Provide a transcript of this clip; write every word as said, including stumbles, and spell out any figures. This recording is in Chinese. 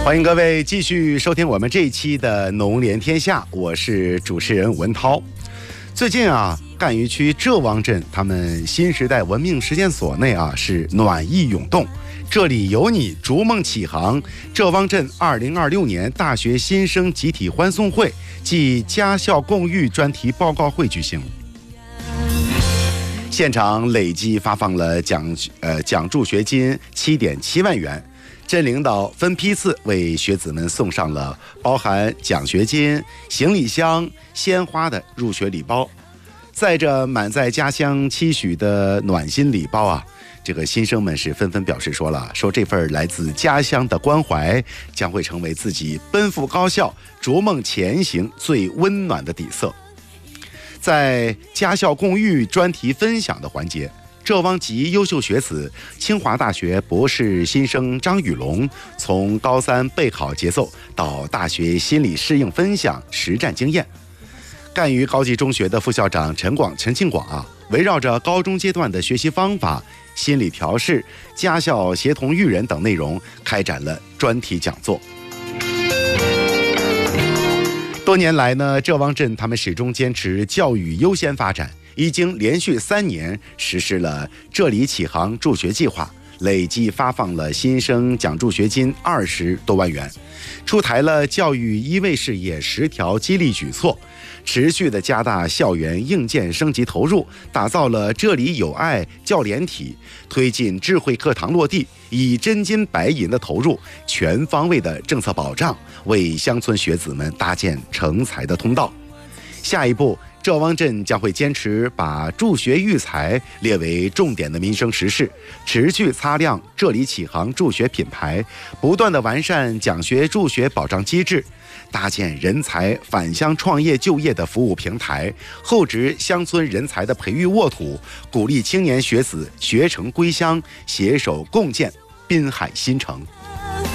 欢迎各位继续收听我们这一期的《农联天下》，我是主持人文涛。最近啊，赣榆区浙汪镇他们新时代文明实践所内啊是暖意涌动，这里有你逐梦启航。浙汪镇二零二六年大学新生集体欢送会暨家校共育专题报告会举行，现场累计发放了奖呃奖助学金七点七万元。镇领导分批次为学子们送上了包含奖学金、行李箱、鲜花的入学礼包。载着满载家乡期许的暖心礼包啊，这个新生们是纷纷表示说了，说这份来自家乡的关怀将会成为自己奔赴高校、逐梦前行最温暖的底色。在家校共育专题分享的环节，浙汪籍优秀学子、清华大学博士新生张宇龙，从高三备考节奏到大学心理适应分享实战经验。赣榆高级中学的副校长陈广陈庆广啊，围绕着高中阶段的学习方法、心理调试、家校协同育人等内容，开展了专题讲座。多年来呢，浙汪镇他们始终坚持教育优先发展，已经连续三年实施了这里启航助学计划，累计发放了新生奖助学金二十多万元，出台了教育一位事业十条激励举措，持续的加大校园硬件升级投入，打造了这里有爱教联体，推进智慧课堂落地，以真金白银的投入，全方位的政策保障，为乡村学子们搭建成才的通道。下一步，浙汪镇将会坚持把助学育才列为重点的民生实事，持续擦亮这里启航助学品牌，不断的完善奖学助学保障机制，搭建人才返乡创业就业的服务平台，厚植乡村人才的培育沃土，鼓励青年学子学成归乡，携手共建滨海新城。